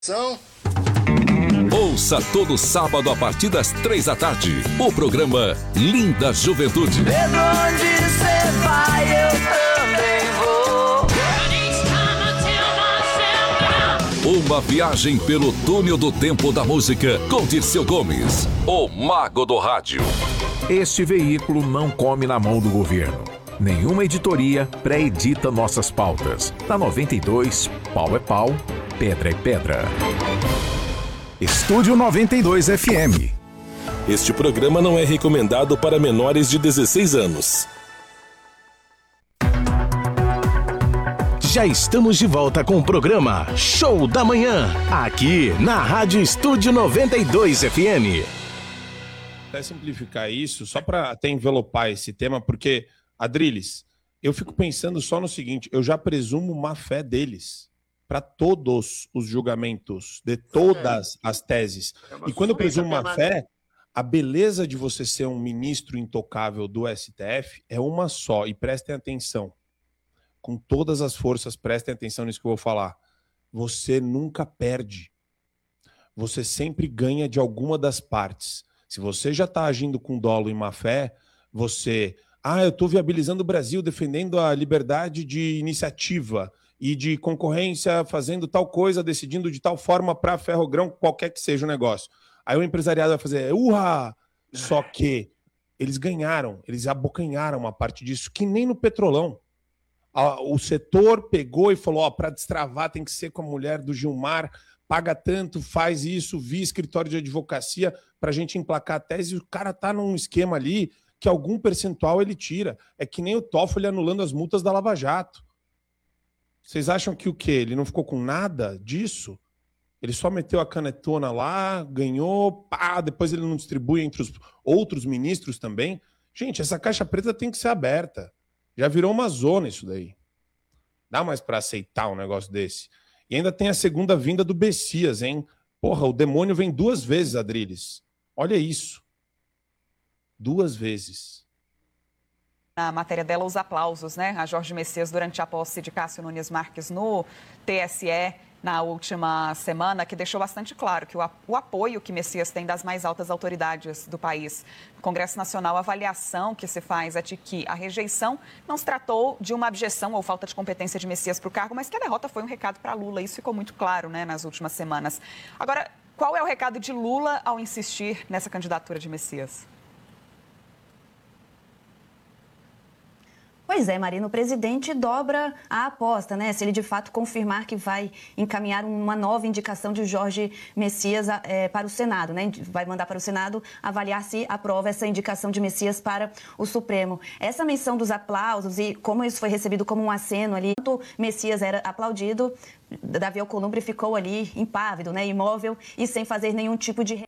São... Ouça todo sábado a partir das 3 da tarde o programa Linda Juventude. Pedro, onde você vai, eu também vou. Uma viagem pelo túnel do tempo da música com Dirceu Gomes, o mago do rádio. Este veículo não come na mão do governo. Nenhuma editoria pré-edita nossas pautas. Na 92, pau é pau, pedra é pedra. Estúdio 92 FM. Este programa não é recomendado para menores de 16 anos. Já estamos de volta com o programa Show da Manhã, aqui na Rádio Estúdio 92 FM. Até simplificar isso, só para até envelopar esse tema, porque, Adriles, eu fico pensando só no seguinte, eu já presumo má fé deles para todos os julgamentos, de todas as teses. E quando eu presumo má fé, a beleza de você ser um ministro intocável do STF é uma só, e prestem atenção. Com todas as forças, prestem atenção nisso que eu vou falar. Você nunca perde. Você sempre ganha de alguma das partes. Se você já está agindo com dolo e má fé, você... eu estou viabilizando o Brasil, defendendo a liberdade de iniciativa e de concorrência, fazendo tal coisa, decidindo de tal forma para ferrogrão, qualquer que seja o negócio. Aí o empresariado vai fazer, urra! Só que eles ganharam, eles abocanharam uma parte disso, que nem no Petrolão. O setor pegou e falou, para destravar tem que ser com a mulher do Gilmar, paga tanto, faz isso, via escritório de advocacia para a gente emplacar a tese, e o cara tá num esquema ali que algum percentual ele tira. É que nem o Toffoli anulando as multas da Lava Jato. Vocês acham que o quê? Ele não ficou com nada disso? Ele só meteu a canetona lá, ganhou, depois ele não distribui entre os outros ministros também? Gente, essa caixa preta tem que ser aberta. Já virou uma zona isso daí. Dá mais para aceitar um negócio desse. E ainda tem a segunda vinda do Bessias, hein? Porra, o demônio vem 2 vezes, Adriles. Olha isso. 2 vezes. Na matéria dela, os aplausos, né? A Jorge Messias durante a posse de Cássio Nunes Marques no TSE na última semana, que deixou bastante claro que o apoio que Messias tem das mais altas autoridades do país. No Congresso Nacional, a avaliação que se faz é de que a rejeição não se tratou de uma abjeção ou falta de competência de Messias para o cargo, mas que a derrota foi um recado para Lula. Isso ficou muito claro, né, nas últimas semanas. Agora, qual é o recado de Lula ao insistir nessa candidatura de Messias? Pois é, Marina, o presidente dobra a aposta, né? Se ele de fato confirmar que vai encaminhar uma nova indicação de Jorge Messias para o Senado, né? Vai mandar para o Senado avaliar se aprova essa indicação de Messias para o Supremo. Essa menção dos aplausos e como isso foi recebido como um aceno ali, enquanto Messias era aplaudido, Davi Alcolumbre ficou ali impávido, né? Imóvel e sem fazer nenhum tipo de...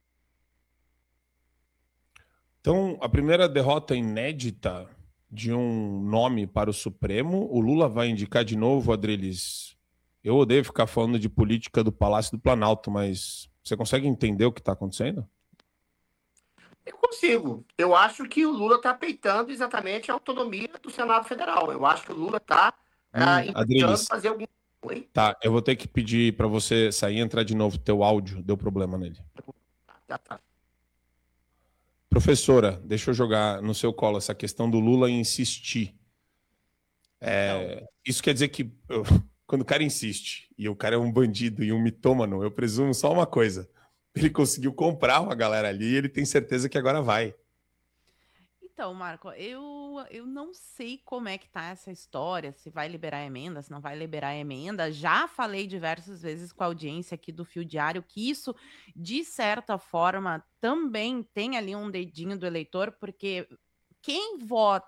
Então, a primeira derrota inédita de um nome para o Supremo, o Lula vai indicar de novo, Adriles. Eu odeio ficar falando de política do Palácio do Planalto, mas você consegue entender o que está acontecendo? Eu consigo. Eu acho que o Lula está peitando exatamente a autonomia do Senado Federal. Eu acho que o Lula está intentando fazer algum... Oi? Tá, eu vou ter que pedir para você sair e entrar de novo. Teu áudio deu problema nele. Tá. Professora, deixa eu jogar no seu colo essa questão do Lula insistir. Isso quer dizer que quando o cara insiste e o cara é um bandido e um mitômano, eu presumo só uma coisa. Ele conseguiu comprar uma galera ali e ele tem certeza que agora vai. Então, Marco, eu não sei como é que tá essa história, se vai liberar emenda, se não vai liberar emenda. Já falei diversas vezes com a audiência aqui do Fio Diário que isso, de certa forma, também tem ali um dedinho do eleitor, porque quem vota